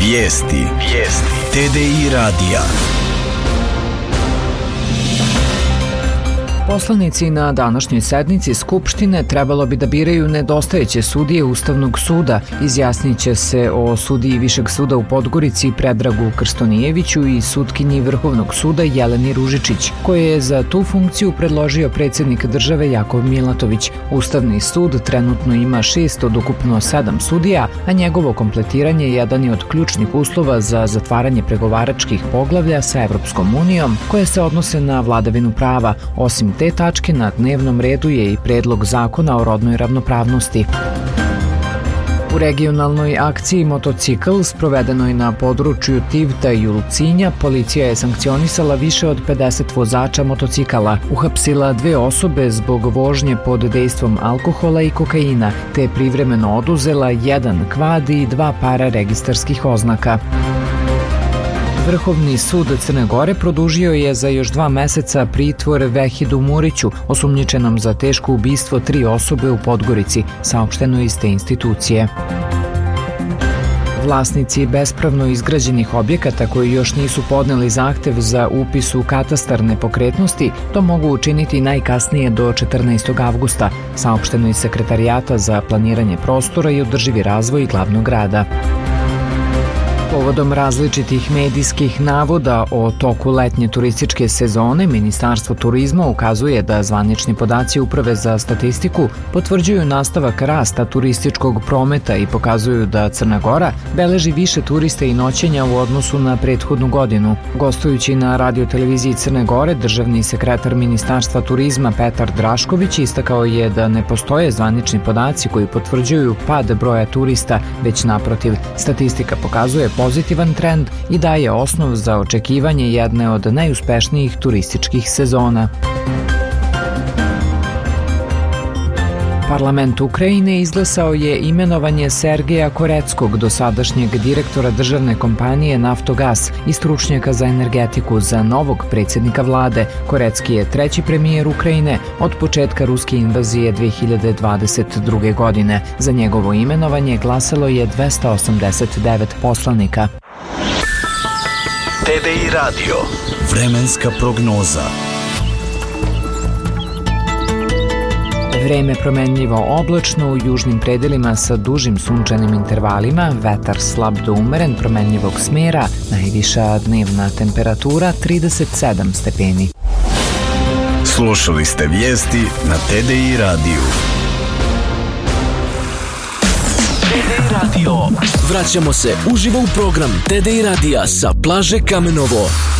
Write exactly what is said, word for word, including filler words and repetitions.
Vijesti. Vijesti. T D I radija. Poslanici na današnjoj sednici Skupštine trebalo bi da biraju nedostajeće sudije Ustavnog suda. Izjasnit će se o sudiji Višeg suda u Podgorici Predragu Krstonijeviću i sudkinji Vrhovnog suda Jeleni Ružičić, koje je za tu funkciju predložio predsjednik države Jakov Milatović. Ustavni sud trenutno ima šest od ukupno sedam sudija, a njegovo kompletiranje jedan je od ključnih uslova za zatvaranje pregovaračkih poglavlja sa Evropskom unijom, koje se odnose na vladavinu prava. Osim te tačke, na dnevnom redu je i predlog zakona o rodnoj ravnopravnosti. U regionalnoj akciji Motocikl, sprovedenoj na području Tivta i Ulcinja, policija je sankcionisala više od pedeset vozača motocikala, uhapsila dve osobe zbog vožnje pod dejstvom alkohola i kokaina, te privremeno oduzela jedan kvad i dva para registarskih oznaka. Vrhovni sud Crne Gore produžio je za još dva meseca pritvor Vehidu Muriću, osumnjičenom za teško ubistvo tri osobe u Podgorici, saopšteno iz te institucije. Vlasnici bespravno izgrađenih objekata koji još nisu podneli zahtev za upis u katastar nepokretnosti to mogu učiniti najkasnije do četrnaestog avgusta, saopšteno iz Sekretarijata za planiranje prostora i održivi razvoj glavnog grada. Povodom različitih medijskih navoda o toku letnje turističke sezone, Ministarstvo turizma ukazuje da zvanični podaci Uprave za statistiku potvrđuju nastavak rasta turističkog prometa i pokazuju da Crna Gora beleži više turista i noćenja u odnosu na prethodnu godinu. Gostujući na radioteleviziji Crne Gore, državni sekretar Ministarstva turizma Petar Drašković istakao je da ne postoje zvanični podaci koji potvrđuju pad broja turista, već naprotiv, statistika pokazuje pozitivan trend i daje osnov za očekivanje jedne od najuspešnijih turističkih sezona. Parlament Ukrajine izglasao je imenovanje Sergeja Koreckog, dosadašnjeg direktora državne kompanije Naftogas i stručnjaka za energetiku, za novog predsjednika vlade. Korecki je treći premijer Ukrajine od početka ruske invazije dve hiljade dvadeset druge. godine. Za njegovo imenovanje glasalo je dvesta osamdeset devet poslanika. T D I radio. Vremenska prognoza. Vreme promenljivo oblačno u južnim predelima sa dužim sunčanim intervalima, vetar slab do umeren promenljivog smera, najviša dnevna temperatura trideset sedam stepeni. Slušali ste vijesti na T D I radiju. T D I radio. Vraćamo se uživo u program T D I radija sa plaže Kamenovo.